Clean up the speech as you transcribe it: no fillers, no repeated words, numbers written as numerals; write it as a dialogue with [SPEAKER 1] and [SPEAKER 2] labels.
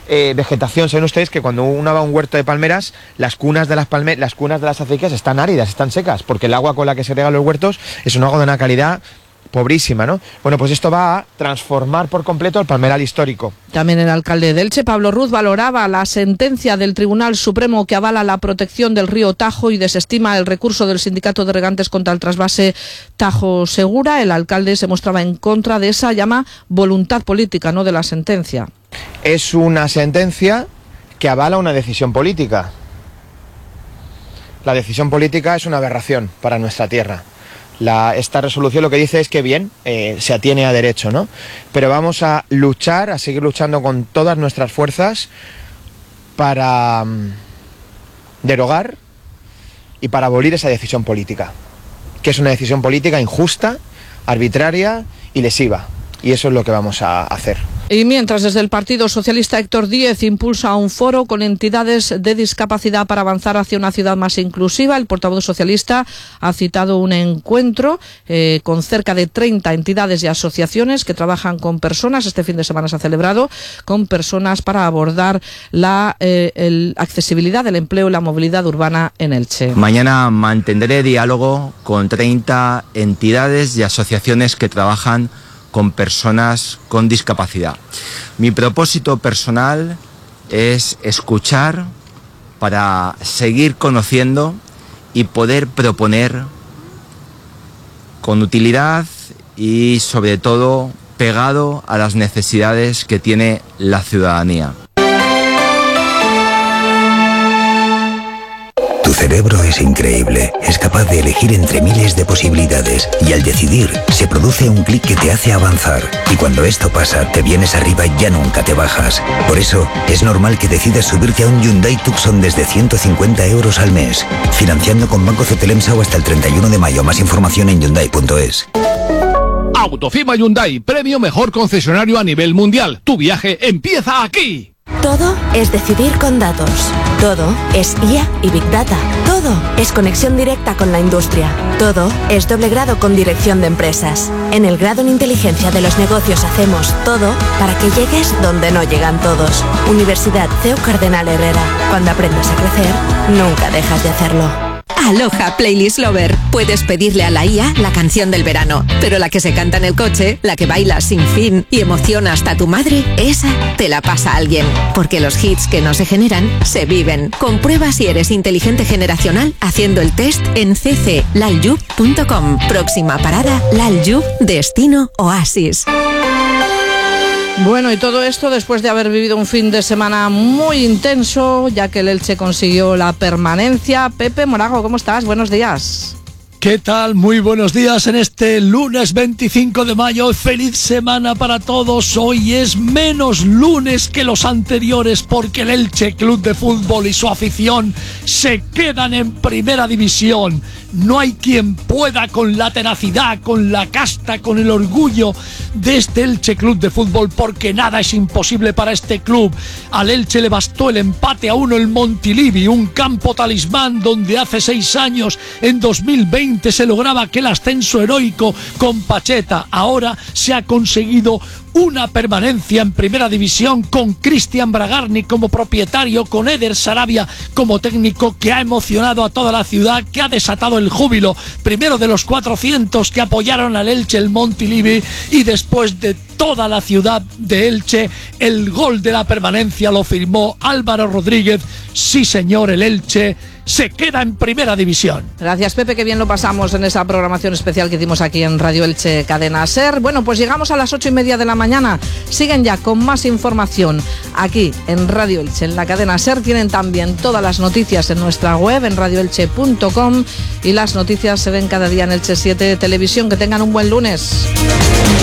[SPEAKER 1] vegetación. Saben ustedes que cuando uno va a un huerto de palmeras, las cunas de las acequias están áridas, están secas, porque el agua con la que se regan los huertos es un agua de una calidad pobrísima, ¿no? Bueno, pues esto va a transformar por completo el palmeral histórico.
[SPEAKER 2] También el alcalde de Elche, Pablo Ruz, valoraba la sentencia del Tribunal Supremo que avala la protección del río Tajo y desestima el recurso del Sindicato de Regantes contra el trasvase Tajo Segura. El alcalde se mostraba en contra de esa, llama, voluntad política, no de la sentencia.
[SPEAKER 1] Es una sentencia que avala una decisión política. La decisión política es una aberración para nuestra tierra. Esta resolución lo que dice es que bien, se atiene a derecho, ¿no? Pero vamos a luchar, a seguir luchando con todas nuestras fuerzas para derogar y para abolir esa decisión política, que es una decisión política injusta, arbitraria y lesiva. Y eso es lo que vamos a hacer.
[SPEAKER 2] Y mientras, desde el Partido Socialista, Héctor Díez impulsa un foro con entidades de discapacidad para avanzar hacia una ciudad más inclusiva. El portavoz socialista ha citado un encuentro con cerca de 30 entidades y asociaciones que trabajan con personas. Este fin de semana se ha celebrado con personas para abordar la accesibilidad del empleo y la movilidad urbana en Elche.
[SPEAKER 3] Mañana mantendré diálogo con 30 entidades y asociaciones que trabajan con personas con discapacidad. Mi propósito personal es escuchar para seguir conociendo y poder proponer con utilidad y sobre todo pegado a las necesidades que tiene la ciudadanía.
[SPEAKER 4] Tu cerebro es increíble, es capaz de elegir entre miles de posibilidades y al decidir se produce un clic que te hace avanzar y cuando esto pasa te vienes arriba y ya nunca te bajas. Por eso es normal que decidas subirte a un Hyundai Tucson desde 150 euros al mes, financiando con Banco Cetelemsa o hasta el 31 de mayo. Más información en Hyundai.es.
[SPEAKER 5] Autofima Hyundai, premio mejor concesionario a nivel mundial. Tu viaje empieza aquí.
[SPEAKER 6] Todo es decidir con datos. Todo es IA y Big Data. Todo es conexión directa con la industria. Todo es doble grado con dirección de empresas. En el grado en inteligencia de los negocios hacemos todo para que llegues donde no llegan todos. Universidad CEU Cardenal Herrera. Cuando aprendes a crecer, nunca dejas de hacerlo.
[SPEAKER 7] Aloha Playlist Lover. Puedes pedirle a la IA la canción del verano, pero la que se canta en el coche, la que baila sin fin y emociona hasta a tu madre, esa te la pasa alguien. Porque los hits que no se generan, se viven. Comprueba si eres inteligente generacional haciendo el test en cclalyub.com. Próxima parada, Lalyub, destino Oasis.
[SPEAKER 2] Bueno, y todo esto después de haber vivido un fin de semana muy intenso, ya que el Elche consiguió la permanencia. Pepe Morago, ¿cómo estás? Buenos días.
[SPEAKER 8] ¿Qué tal? Muy buenos días en este lunes 25 de mayo. Feliz semana para todos. Hoy es menos lunes que los anteriores porque el Elche Club de Fútbol y su afición se quedan en primera división. No hay quien pueda con la tenacidad, con la casta, con el orgullo de este Elche Club de Fútbol, porque nada es imposible para este club. Al Elche le bastó el empate a 1 en Montilivi, un campo talismán donde hace 6 años, en 2020, se lograba aquel ascenso heroico con Pacheta. Ahora se ha conseguido una permanencia en primera división con Cristian Bragarni como propietario, con Eder Sarabia como técnico, que ha emocionado a toda la ciudad, que ha desatado el júbilo, primero de los 400 que apoyaron al Elche el Montilivi y después de toda la ciudad de Elche. El gol de la permanencia lo firmó Álvaro Rodríguez. Sí señor, el Elche se queda en primera división.
[SPEAKER 2] Gracias, Pepe, que bien lo pasamos en esa programación especial que hicimos aquí en Radio Elche Cadena SER. Bueno, pues llegamos a las 8:30 de la mañana. Siguen ya con más información aquí en Radio Elche, en la Cadena SER. Tienen también todas las noticias en nuestra web, en radioelche.com, y las noticias se ven cada día en Elche 7 Televisión. Que tengan un buen lunes.